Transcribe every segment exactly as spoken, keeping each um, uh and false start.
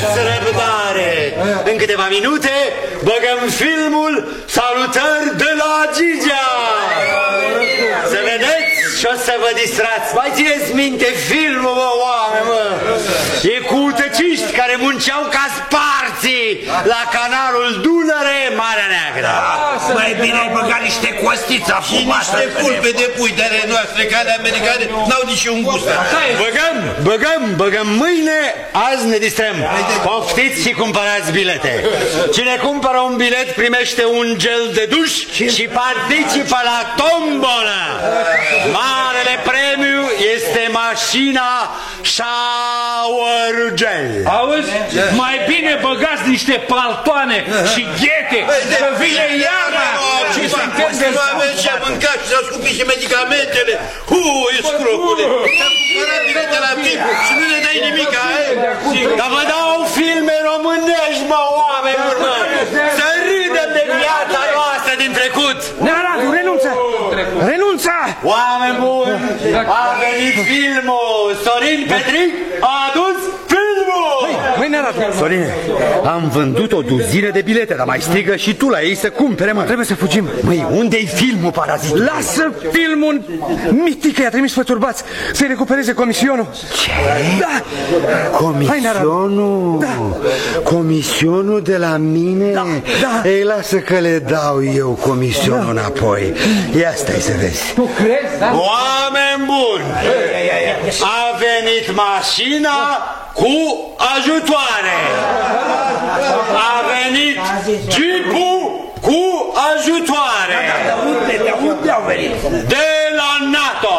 Aveți răbdare. În câteva minute băgăm filmul Salutări de la Gigea. Să vedeți și o să vă distrați. Mai țineți minte filmul, mă, oameni, mă. E cu utăciști care munceau ca sparții la canalul Dunăre, Marea Neagră. Mai bine ai băgat niște costiți afumate. Și niște pulpe de pui de ale noastre, ca ale americane, n-au nici un gust. Băgăm, băgăm, băgăm mâine, azi ne distrăm. Poftiți și cumpărați bilete. Cine cumpără un bilet primește un gel de duș și participă la tombolă. Marele premiu este mașina shower gel. Auzi? Mai bine băgați niște paltoane și ghete, că vine iarna și suntem de nu avem ce mânca și s-au scumpit și medicamentele. Hui, scropule, s-au cumpărat bilete la timp și nu ne dai nimic, ai? Dar vă dau filme românești, mă, oameni, urmă. Să râdem de viața noastră din trecut. Nearadu, renunță! Renunță! Oameni buni, a venit filmul. Sorin Petric a adus filmul. Măi, Nearadu! Sorine, am vândut o duzină de bilete, dar mai strigă și tu la ei să cumpere, mă. Trebuie să fugim. Măi, unde-i filmul, parazit? Lasă filmul! Mitică i-a trimis făturbați să-i recupereze comisionul. Ce? Da! Comisionul? Da. Comisionul de la mine? Da, da. Ei, lasă că le dau eu comisionul da. înapoi. Ia stai să vezi. Tu crezi, da? Oameni buni, a venit mașina cu ajutoare. A venit jeepul cu ajutoare. De unde au venit? De la NATO.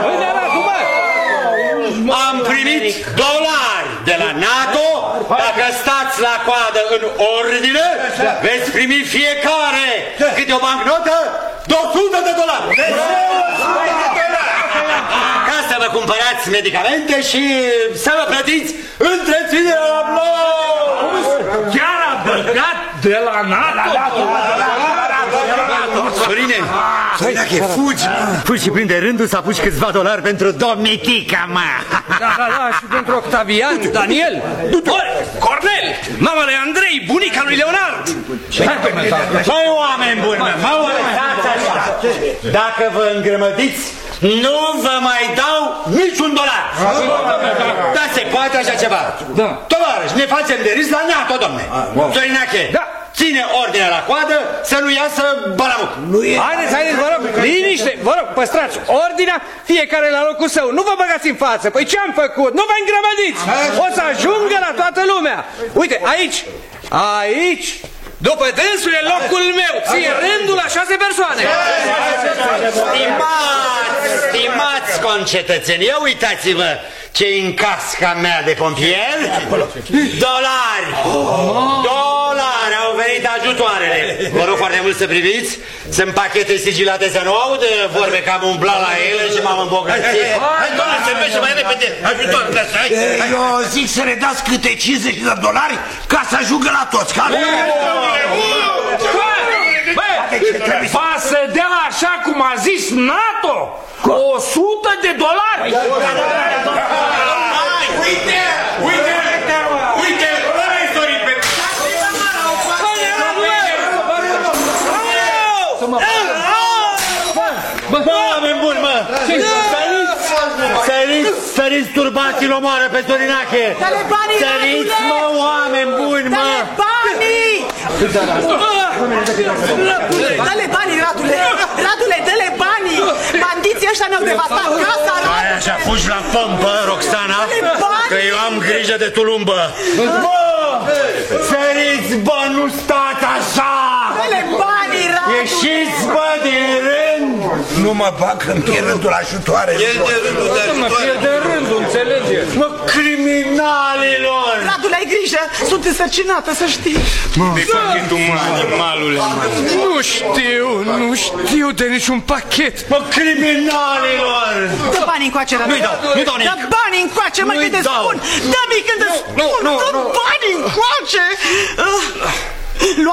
Am primit dolari de la NATO. Dacă stați la coadă în ordine, veți primi fiecare câte o bancnotă de o sută de dolari. Ca să vă cumpărați medicamente și să vă plătiți întreținerea la bloc. Chiar a băgat de la NATO? Sorine, Sorinache, fugi! Fugi și prinde rândul să apuci câțiva dolari pentru domnitica, mă! Da, da, da, și pentru Octavian, Daniel, Cornel, mama lui Andrei, bunica lui Leonard. Băi, oameni buni, mă, mă lăsați așa. Dacă vă îngrămădiți, nu vă mai dau niciun dolar. Da, se poate așa ceva. Tovarăși, ne facem de râs la NATO, domne. Sorinache, ține ordinea la coadă să nu iasă balamuc. Haideți, haideți, vă rog, liniște, vă rog, păstrați ordinea, fiecare la locul său. Nu vă băgați în față, păi ce-am făcut? Nu vă îngrămădiți, o să ajungă la toată lumea. Uite, aici, aici, după dânsul e locul meu, ție rândul la șase persoane. Stimați, stimați concetățeni, ia uitați-vă ce-i în casca mea de pompier. Dolari, dolari, au venit ajutoarele. Vă rog foarte mult să priviți, sunt pachete sigilate să nu aud vorbe că am umblat la ele și m-am îmbogățit. Hai, doamne, se merge mai repede, ajutoarele astea, hai. Eu zic să ne dați câte cincizeci de dolari ca să ajungă la toți. Va să dea așa cum a zis NATO, cu o sută de dolari. Uite, uite, uite, ăla-i Sorin Petric. Bă, oameni buni, mă! Săriți, săriți, săriți, turbații-l omoară pe Sorinache! Săriți, mă, oameni buni, mă! Dă-le banii, Radule! Radule, dă-le banii! Bandiții ăștia ne-au devastat casa, Radule! Hai așa, fugi la pămpă, Roxana, că eu am grijă de tulumbă! Bă! Săriți, bă, nu stați așa! Dă-le banii, Radule! Ieșiți, bă, din rând! Nu mă bag că-mi pierd rândul ajutoare. Pierde rândul de ajutoare. Pierde rândul, înțelege? Mă, criminalilor! Radule, ai grijă! Sunt însărcinată, să știi! Mi-ai pachetul, mă, animalule. Nu știu, nu știu de niciun pachet. Mă, criminalilor! Dă banii încoace, Radule! Nu-i dau, nu-i dau nimic! Dă banii încoace, mă, când te spun! Dă-mi când te spun! Dă banii încoace!